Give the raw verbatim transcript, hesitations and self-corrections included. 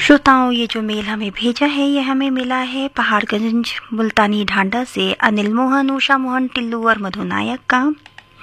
श्रोताओं, ये जो मेल हमें भेजा है ये हमें मिला है पहाड़गंज मुल्तानी ढांडा से अनिल मोहन, उषा मोहन, टिल्लू और मधु नायक का।